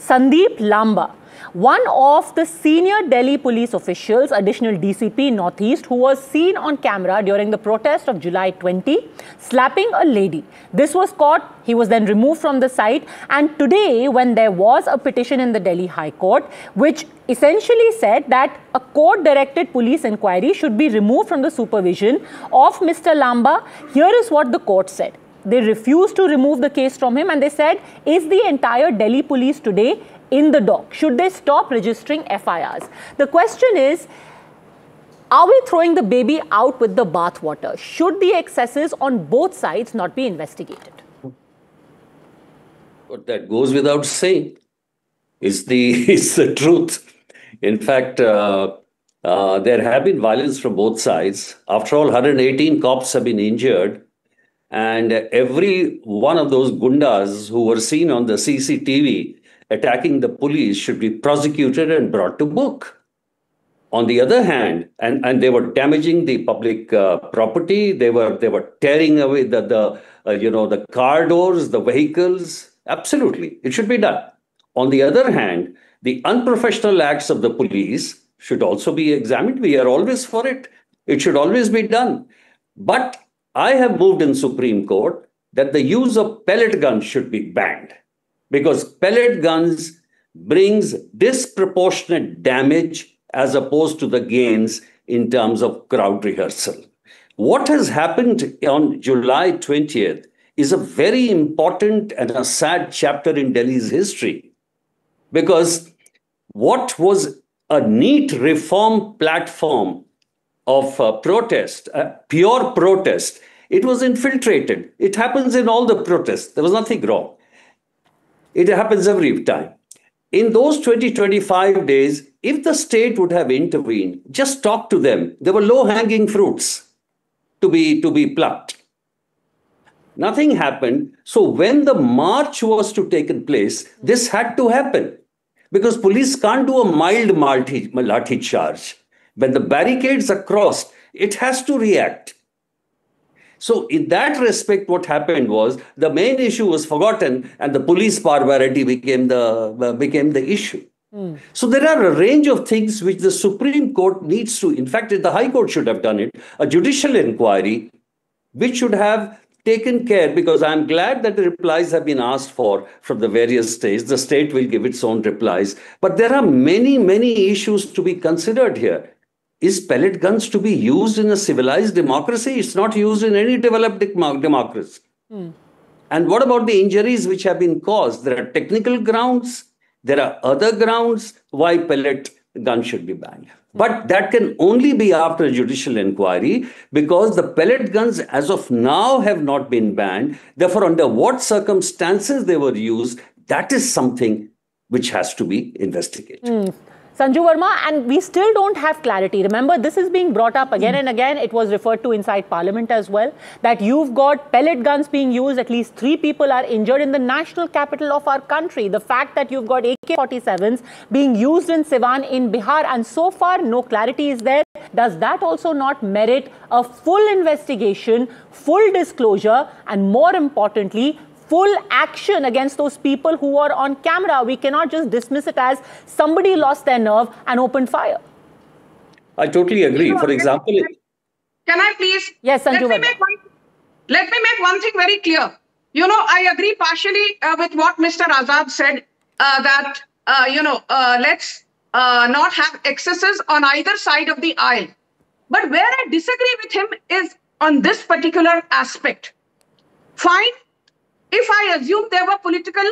Sandeep Lamba, one of the senior Delhi police officials, additional DCP Northeast, who was seen on camera during the protest of July 20, slapping a lady. This was caught. He was then removed from the site. And today, when there was a petition in the Delhi High Court, which essentially said that a court-directed police inquiry should be removed from the supervision of Mr. Lamba, here is what the court said. They refused to remove the case from him, and they said, is the entire Delhi police today in the dock? Should they stop registering FIRs? The question is, are we throwing the baby out with the bathwater? Should the excesses on both sides not be investigated? But that goes without saying. It's the truth. In fact, there have been violence from both sides. After all, 118 cops have been injured. And every one of those gundas who were seen on the CCTV attacking the police should be prosecuted and brought to book. On the other hand, and they were damaging the public property. They were tearing away the car doors, the vehicles. Absolutely, it should be done. On the other hand, the unprofessional acts of the police should also be examined. We are always for it. It should always be done. But I have moved in Supreme Court that the use of pellet guns should be banned, because pellet guns brings disproportionate damage as opposed to the gains in terms of crowd rehearsal. What has happened on July 20th is a very important and a sad chapter in Delhi's history, because what was a neat reform platform of protest, pure protest, it was infiltrated. It happens in all the protests. There was nothing wrong. It happens every time. In those 25 days, if the state would have intervened, just talk to them. There were low-hanging fruits to be plucked. Nothing happened. So when the march was to take place, this had to happen, because police can't do a mild lathi charge. When the barricades are crossed, it has to react. So in that respect, what happened was the main issue was forgotten and the police barbarity became the issue. So there are a range of things which the Supreme Court needs to, in fact, the High Court should have done it, a judicial inquiry, which should have taken care, because I'm glad that the replies have been asked for from the various states. The state will give its own replies. But there are many, many issues to be considered here. Is pellet guns to be used in a civilized democracy? It's not used in any developed democracy. And what about the injuries which have been caused? There are technical grounds. There are other grounds why pellet guns should be banned. But that can only be after a judicial inquiry, because the pellet guns as of now have not been banned. Therefore, under what circumstances they were used, that is something which has to be investigated. Sanju Verma, and we still don't have clarity. Remember, this is being brought up again and again. It was referred to inside Parliament as well, that you've got pellet guns being used. At least 3 people are injured in the national capital of our country. The fact that you've got AK-47s being used in Siwan in Bihar, and so far no clarity is there. Does that also not merit a full investigation, full disclosure, and more importantly, full action against those people who are on camera? We cannot just dismiss it as somebody lost their nerve and opened fire. I totally agree. For example, can I please? Yes, Sanju. Let me make one thing very clear. I agree partially with what Mr. Azad said, that, let's not have excesses on either side of the aisle. But where I disagree with him is on this particular aspect. Fine. If I assume there were political,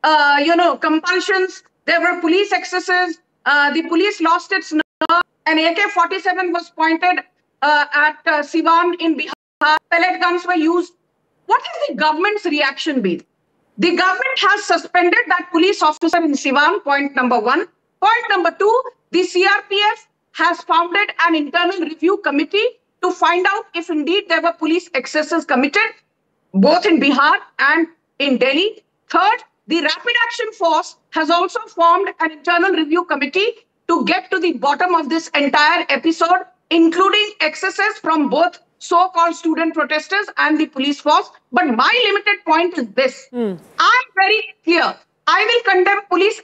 compulsions, there were police excesses, the police lost its nerve, and AK-47 was pointed at Siwan in Bihar, pellet guns were used, what has the government's reaction been? The government has suspended that police officer in Siwan, point number 1. Point number 2, the CRPF has founded an internal review committee to find out if indeed there were police excesses committed, both in Bihar and in Delhi. Third, the Rapid Action Force has also formed an internal review committee to get to the bottom of this entire episode, including excesses from both so-called student protesters and the police force. But my limited point is this. I'm very clear. I will condemn police